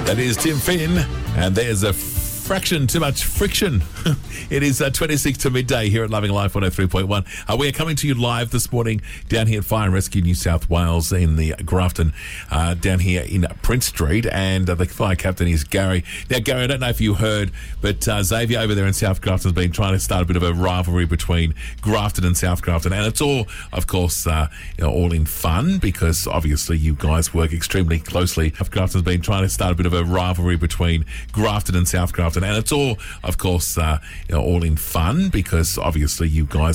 That is Tim Finn, and there's a fraction too much friction. It is 26 to midday here at Loving Life 103.1. We are coming to you live this morning down here at Fire and Rescue New South Wales in the Grafton, down here in Prince Street, and the fire captain is Gary. Now, Gary, I don't know if you heard, but Xavier over there in South Grafton has been trying to start a bit of a rivalry between Grafton and South Grafton, and it's all, of course, all in fun, because obviously you guys work extremely closely. South Grafton has been trying to start a bit of a rivalry between Grafton and South Grafton, and it's all, of course, all in fun, because obviously you guys